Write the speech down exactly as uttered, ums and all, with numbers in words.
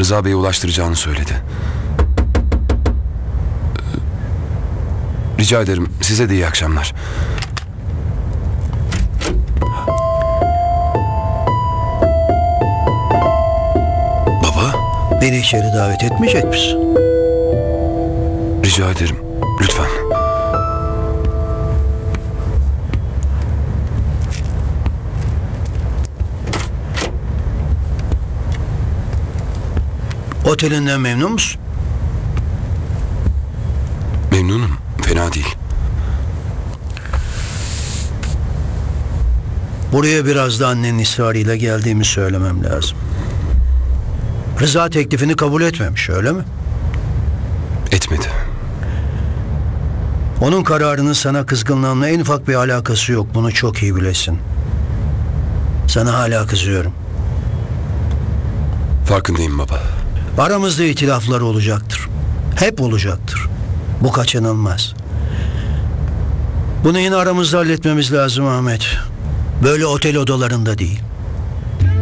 Rıza Bey'e ulaştıracağını söyledi. Rica ederim. Size de iyi akşamlar. Baba, Beni içeri davet etmeyecek misin? rica ederim. Lütfen. Otelinden memnun musun? Memnunum. Fena değil. Buraya biraz da annenin ısrarıyla geldiğimi söylemem lazım. Rıza teklifini kabul etmemiş, öyle mi? Etmedi. Onun kararının sana kızgınlığımla en ufak bir alakası yok. Bunu çok iyi bilesin. Sana hala kızıyorum. Farkındayım baba. Aramızda itilaflar olacaktır. Hep olacaktır. Bu kaçınılmaz. Bunu yine aramızda halletmemiz lazım Ahmet. Böyle otel odalarında değil.